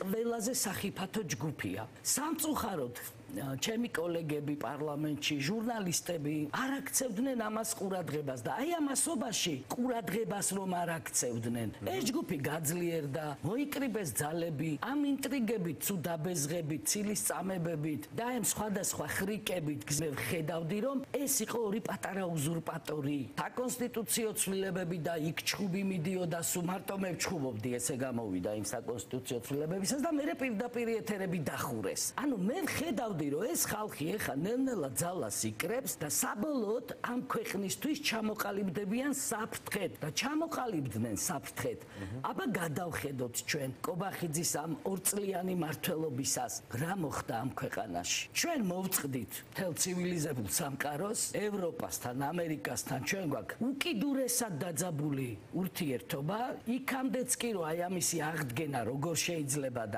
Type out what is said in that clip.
ყველაზე სახიფათო ჯგუფია. სამწუხაროდ ჩემი კოლეგები პარლამენტში, ჟურნალისტები არ აქცევდნენ ამას ყურადღებას და აი ამასობაში ყურადღებას რომ არ აქცევდნენ. ეს ჯგუფი გაძლიერდა, მოიკრიბეს ძალები, ამ ინტრიგებით, თუ დაბეზღებით, ცილის წამებებით და ამ სხვადასხვა ხრიკებით ხედავდი რომ ეს იყო ორი პატარა უზურპატორი. საკონსტიტუციო ცვლილებები და იქ ჩხუბი მიდიოდა, სულ მარტო მე ვჩხუბობდი, ესე გამოვიდა იმ საკონსტიტუციო ცვლილებებისას და მე პირდაპირ ეთერები დახურეს. ანუ მე ხედავდი რომ ეს ხალხი ეხა ნელ-ნელა ძალას იკრებს და საბოლოოდ ამ ქვეყნისთვის ჩამოყალიბდებიან საფრთხედ და ჩამოყალიბდნენ საფრთხედ. აბა გადავხედოთ ჩვენ კობახიძის ამ ორწლიანი მმართველობისას რა მოხდა ამ ქვეყანაში. ჩვენ მოვწყდით მთელ ცივილიზებულ სამყაროს, ევროპასთან, ამერიკასთან ჩვენ გვაქვს უკიდურესად დაძაბული ურთიერთობა, იქამდეც კი რომ აი ამისი აღდგენა როგორ შეიძლება და